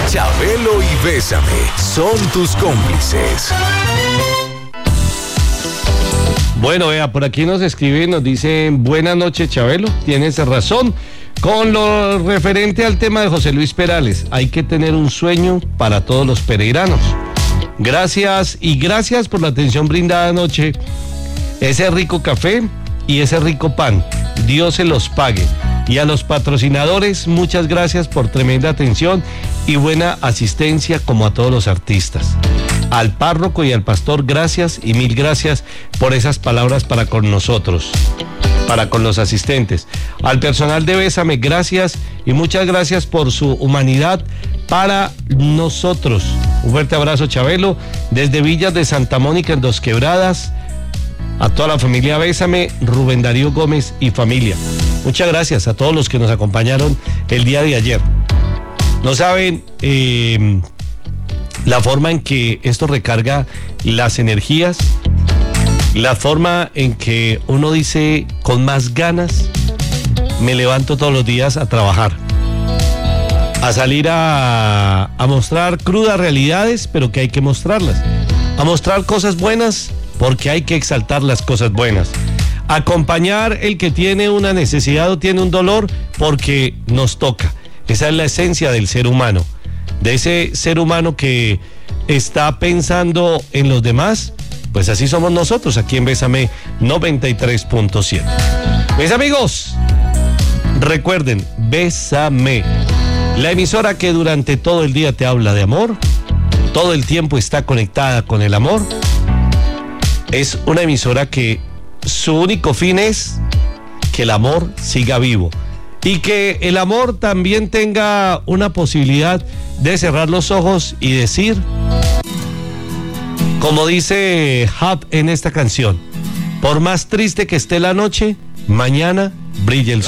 Chabelo y Bésame son tus cómplices. Bueno, vea, por aquí nos escriben, nos dicen, buenas noches, Chabelo, tienes razón. Con lo referente al tema de José Luis Perales, hay que tener un sueño para todos los pereiranos. Gracias y gracias por la atención brindada anoche. Ese rico café y ese rico pan, Dios se los pague. Y a los patrocinadores, muchas gracias por tremenda atención y buena asistencia, como a todos los artistas. Al párroco y al pastor, gracias y mil gracias por esas palabras para con nosotros, para con los asistentes. Al personal de Bésame, gracias y muchas gracias por su humanidad para nosotros. Un fuerte abrazo, Chabelo, desde Villas de Santa Mónica en Dos Quebradas. A toda la familia Bésame, Rubén Darío Gómez y familia. Muchas gracias a todos los que nos acompañaron el día de ayer. No saben la forma en que esto recarga las energías, la forma en que uno dice con más ganas, me levanto todos los días a trabajar, a salir a mostrar crudas realidades, pero que hay que mostrarlas, a mostrar cosas buenas, porque hay que exaltar las cosas buenas. Acompañar el que tiene una necesidad o tiene un dolor, porque nos toca. Esa es la esencia del ser humano, de ese ser humano que está pensando en los demás. Pues así somos nosotros aquí en Bésame 93.7. Mis amigos, recuerden, Bésame, la emisora que durante todo el día te habla de amor, todo el tiempo está conectada con el amor. Es una emisora que su único fin es que el amor siga vivo y que el amor también tenga una posibilidad de cerrar los ojos y decir, como dice Hub en esta canción, por más triste que esté la noche, mañana brilla el sol.